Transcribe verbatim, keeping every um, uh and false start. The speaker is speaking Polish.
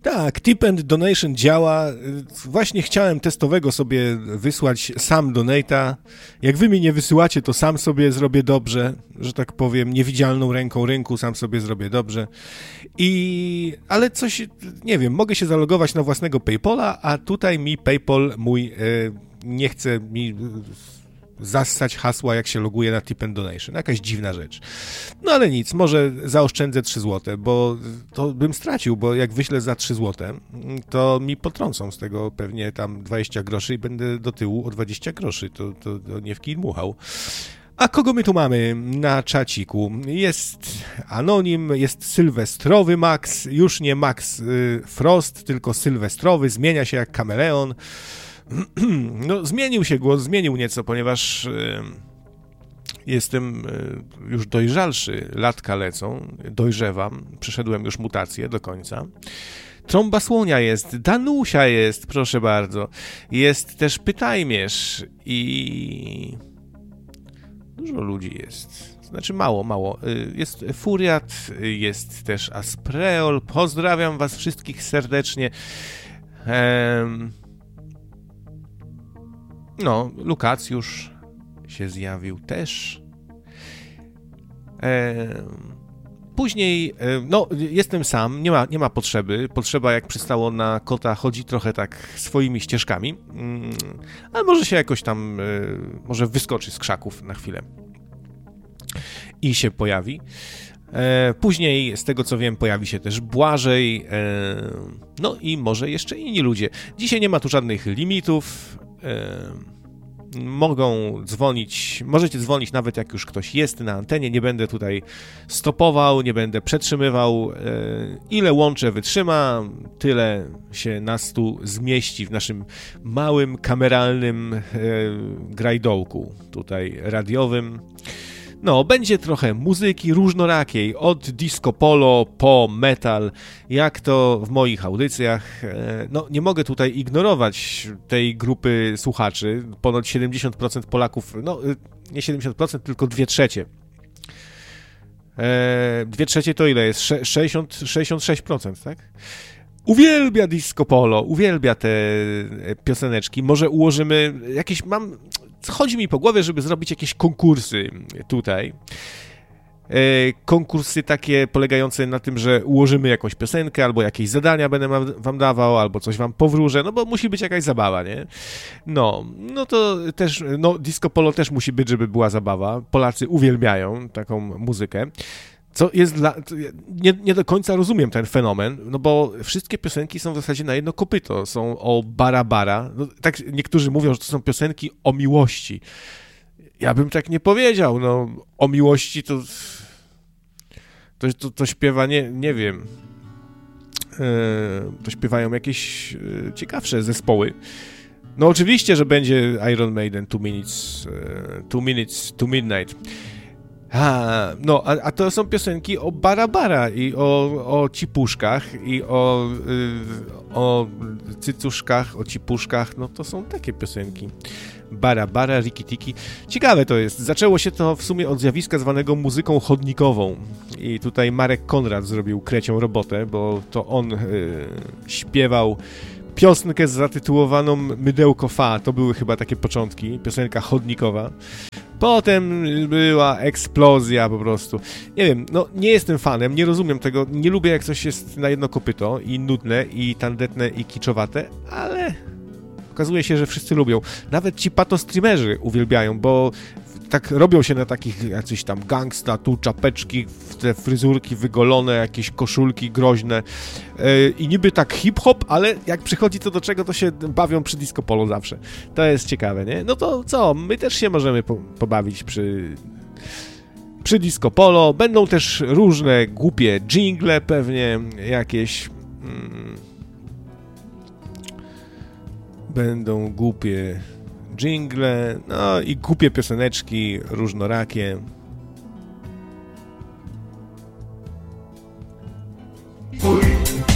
Tak, Tip and Donation działa. Właśnie chciałem testowego sobie wysłać sam donate'a. Jak wy mi nie wysyłacie, to sam sobie zrobię dobrze, że tak powiem, niewidzialną ręką rynku, sam sobie zrobię dobrze. I... ale coś, nie wiem, mogę się zalogować na własnego PayPala, a tutaj mi PayPal mój e, nie chce mi zassać hasła, jak się loguje na Tip and Donation. Jakaś dziwna rzecz. No ale nic, może zaoszczędzę trzy złote, bo to bym stracił, bo jak wyślę za trzy złote, to mi potrącą z tego pewnie tam dwadzieścia groszy i będę do tyłu o dwadzieścia groszy. To, to, to nie w kij dmuchał. A kogo my tu mamy na czaciku? Jest Anonim, jest sylwestrowy Max, już nie Max y, Frost, tylko sylwestrowy, zmienia się jak kameleon. No, zmienił się głos, zmienił nieco, ponieważ y, jestem y, już dojrzalszy, latka lecą, dojrzewam, przeszedłem już mutację do końca. Trąba Słonia jest, Danusia jest, proszę bardzo, jest też Pytajmierz i dużo ludzi jest, znaczy mało, mało, jest Furiat, jest też Aspreol, pozdrawiam was wszystkich serdecznie. Ehm... No, Lukacjusz się zjawił też. E, później, e, no, jestem sam, nie ma, nie ma potrzeby. Potrzeba, jak przystało na kota, chodzi trochę tak swoimi ścieżkami. Mm, ale może się jakoś tam, e, może wyskoczy z krzaków na chwilę i się pojawi. E, później, z tego co wiem, pojawi się też Błażej. E, no i może jeszcze inni ludzie. Dzisiaj nie ma tu żadnych limitów. Mogą dzwonić, możecie dzwonić nawet jak już ktoś jest na antenie, nie będę tutaj stopował, nie będę przetrzymywał. Ile łącze wytrzyma, tyle się nas tu zmieści w naszym małym, kameralnym grajdołku tutaj radiowym. No, będzie trochę muzyki różnorakiej, od disco polo po metal, jak to w moich audycjach. No, nie mogę tutaj ignorować tej grupy słuchaczy, ponad siedemdziesiąt procent Polaków, no, nie siedemdziesiąt procent, tylko dwie trzecie. Dwie trzecie to ile jest? sześćdziesiąt, sześćdziesiąt sześć procent, tak? Uwielbia disco polo, uwielbia te pioseneczki. Może ułożymy jakieś, mam... Chodzi mi po głowie, żeby zrobić jakieś konkursy tutaj. E, konkursy takie polegające na tym, że ułożymy jakąś piosenkę, albo jakieś zadania będę wam dawał, albo coś wam powróżę, no bo musi być jakaś zabawa, nie? No, no to też, no disco polo też musi być, żeby była zabawa. Polacy uwielbiają taką muzykę. Co jest dla... Nie, nie do końca rozumiem ten fenomen, no bo wszystkie piosenki są w zasadzie na jedno kopyto. Są o bara bara. No, tak niektórzy mówią, że to są piosenki o miłości. Ja bym tak nie powiedział. No, o miłości to... To, to, to śpiewa, nie, nie wiem... To śpiewają jakieś ciekawsze zespoły. No oczywiście, że będzie Iron Maiden, Two Minutes, Two Minutes to Midnight. A, no, a, a to są piosenki o bara bara i o, o cipuszkach i o, y, o cycuszkach, o cipuszkach, no to są takie piosenki. Bara bara, riki tiki. Ciekawe to jest. Zaczęło się to w sumie od zjawiska zwanego muzyką chodnikową i tutaj Marek Konrad zrobił krecią robotę, bo to on y, śpiewał piosenkę zatytułowaną Mydełko Fa. To były chyba takie początki, piosenka chodnikowa. Potem była eksplozja po prostu. Nie wiem, no nie jestem fanem, nie rozumiem tego, nie lubię jak coś jest na jedno kopyto i nudne, i tandetne, i kiczowate, ale okazuje się, że wszyscy lubią. Nawet ci patostreamerzy uwielbiają, bo tak robią się na takich jacyś tam gangsta, tu czapeczki, te fryzurki wygolone, jakieś koszulki groźne yy, i niby tak hip-hop, ale jak przychodzi to do czego, to się bawią przy disco polo zawsze. To jest ciekawe, nie? No to co, my też się możemy po- pobawić przy, przy disco polo. Będą też różne głupie dżingle pewnie jakieś. Mm, będą głupie dżingle, no i głupie pioseneczki różnorakie.